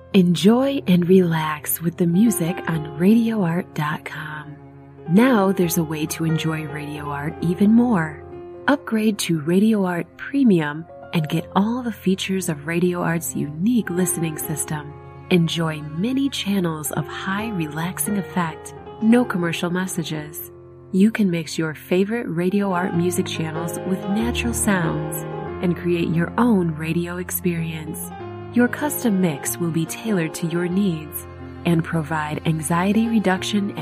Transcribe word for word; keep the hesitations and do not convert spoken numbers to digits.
Enjoy and relax with the music on radio art dot com. Now there's a way to enjoy Radio Art even more. Upgrade to Radio Art Premium and get all the features of Radio Art's unique listening system. Enjoy many channels of high relaxing effect, no commercial messages. You can mix your favorite Radio Art music channels with natural sounds and create your own radio experience. Your custom mix will be tailored to your needs and provide anxiety reduction